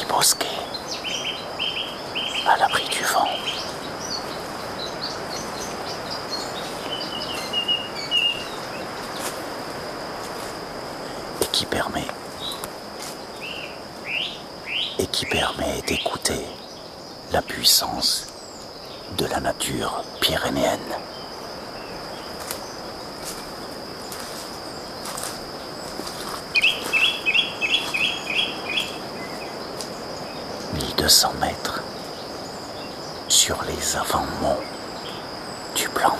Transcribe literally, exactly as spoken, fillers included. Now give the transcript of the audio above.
bosquets, à l'abri du vent. Et qui permet, et qui permet d'écouter la puissance de la nature pyrénéenne. mille deux cents mètres sur les avant-monts du Blanc.